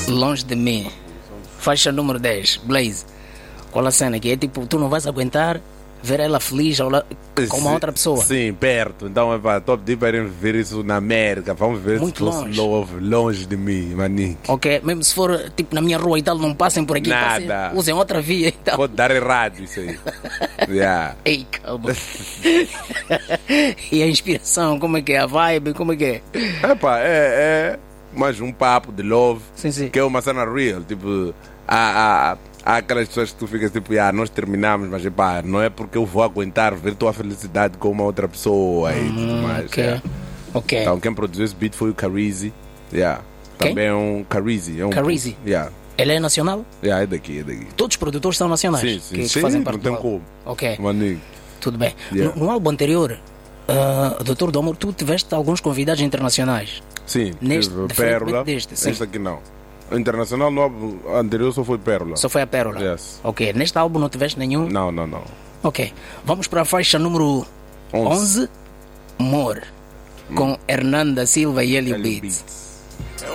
Longe de mim. Faixa número 10, Blaze. Qual a cena que é tipo, tu não vais aguentar ver ela feliz com uma outra pessoa. Sim, perto. Então, estou a pedir para irem ver isso na América. Vamos ver Muito se fosse longe de mim, maninho. Ok, mesmo se for tipo na minha rua e tal, não passem por aqui. Nada. Usem outra via e tal. Pode dar errado isso aí. Yeah. Ei, calma. E a inspiração, como é que é? A vibe, como é que é? Epá, é mais um papo de love. Sim. Que é uma cena real. Tipo, há aquelas pessoas que tu ficas tipo, nós terminamos, mas epá, não é porque eu vou aguentar ver tua felicidade com uma outra pessoa e tudo mais. Ok. Yeah. Ok. Então quem produziu esse beat foi o Carizi. Yeah. Também é um Carizi. Carizi? Yeah. Ele é nacional? Yeah, é daqui. Todos os produtores são nacionais? Sim, que fazem parte não tem do como. Ok. Maninho. Tudo bem. Yeah. No álbum anterior, Dr. Domo, tu tiveste alguns convidados internacionais. Sim, Neste, Pérola. sim. Este aqui não. O internacional no álbum anterior só foi Pérola. Só foi a Pérola? Yes. Ok. Neste álbum não tiveste nenhum? Não. Ok. Vamos para a faixa número 11, More, com Hernanda Silva e Eli Beats.